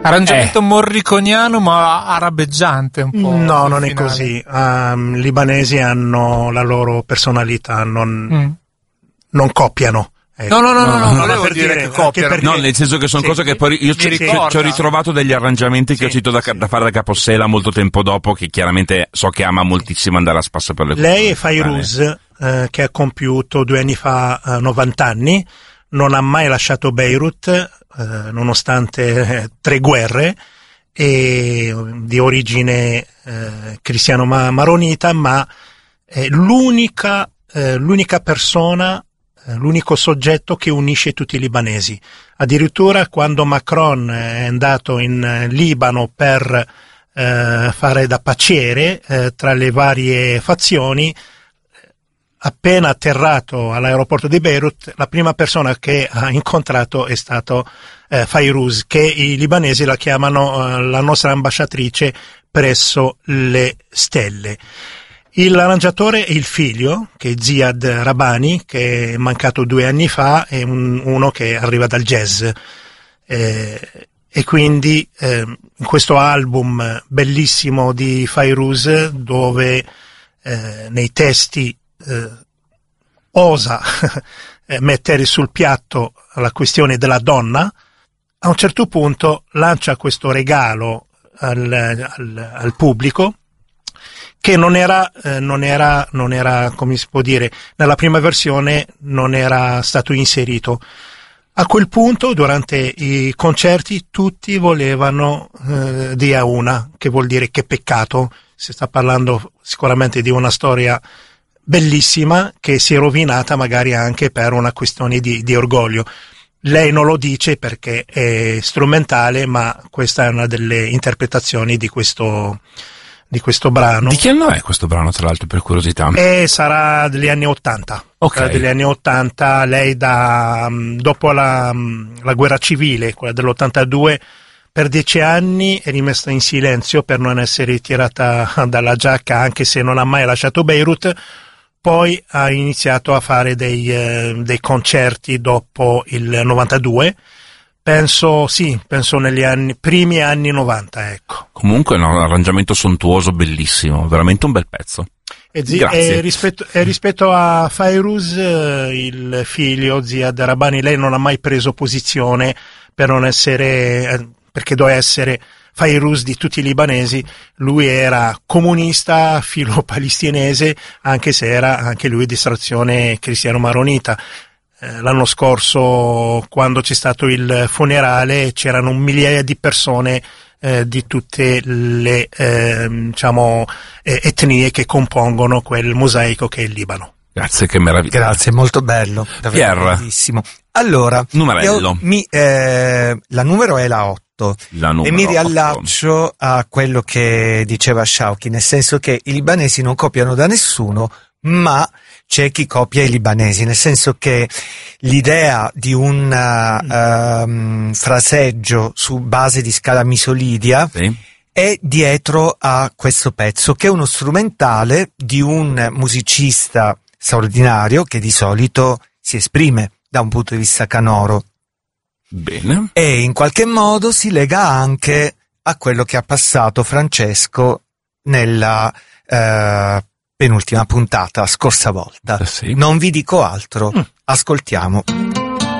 Arrangiamento morriconiano ma arabeggiante un po'. No, non è così. I libanesi hanno la loro personalità, non copiano. No, non volevo dire che copiano. No, nel senso che sono cose che poi io ci ho ritrovato degli arrangiamenti che ho citato da fare da Capossela molto tempo dopo, che chiaramente so che ama moltissimo andare a spasso per le cose. Lei è Fairuz, che ha compiuto 2 anni fa 90 anni, non ha mai lasciato Beirut, nonostante 3 guerre, e di origine cristiano-maronita, ma è l'unica persona, l'unico soggetto che unisce tutti i libanesi. Addirittura quando Macron è andato in Libano per fare da paciere tra le varie fazioni, appena atterrato all'aeroporto di Beirut, la prima persona che ha incontrato è stato Fairuz, che i libanesi la chiamano la nostra ambasciatrice presso le stelle. L'arrangiatore è il figlio, che è Ziad Rabani, che è mancato 2 anni fa, è uno che arriva dal jazz. E quindi in questo album bellissimo di Fairuz, dove nei testi osa mettere sul piatto la questione della donna, a un certo punto lancia questo regalo al pubblico, che non era, come si può dire, nella prima versione non era stato inserito. A quel punto, durante i concerti, tutti volevano Dia una, che vuol dire che peccato. Si sta parlando sicuramente di una storia bellissima che si è rovinata magari anche per una questione di orgoglio. Lei non lo dice perché è strumentale, ma questa è una delle interpretazioni di questo brano. Di che anno è questo brano, tra l'altro, per curiosità? Sarà degli anni 80. Ok. Degli anni 80, lei dopo la guerra civile, quella dell'82, per 10 anni è rimasta in silenzio per non essere ritirata dalla giacca, anche se non ha mai lasciato Beirut. Poi ha iniziato a fare dei concerti dopo il 92. Penso negli primi anni 90, ecco. Comunque è un arrangiamento sontuoso, bellissimo, veramente un bel pezzo. E rispetto a Fairuz, il figlio Ziad Rabani, lei non ha mai preso posizione per non essere, perché doveva essere Fairuz di tutti i libanesi. Lui era comunista, filo palestinese, anche se era anche lui di estrazione cristiano-maronita. L'anno scorso, quando c'è stato il funerale, c'erano migliaia di persone di tutte le etnie che compongono quel mosaico che è il Libano. Grazie, che meraviglia. Grazie, molto bello, davvero bellissimo. Allora, numerello. La numero è la 8 e mi riallaccio 8 a quello che diceva Shauki, nel senso che i libanesi non copiano da nessuno, ma c'è chi copia i libanesi, nel senso che l'idea di un fraseggio su base di scala misolidia è dietro a questo pezzo, che è uno strumentale di un musicista straordinario che di solito si esprime da un punto di vista canoro. Bene. E in qualche modo si lega anche a quello che ha passato Francesco nella penultima puntata, scorsa volta. Sì. Non vi dico altro, ascoltiamo.